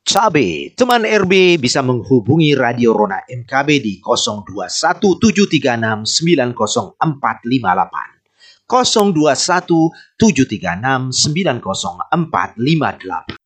Cabe, teman RB bisa menghubungi Radio Rona MKB di 021736900458. 021736900458.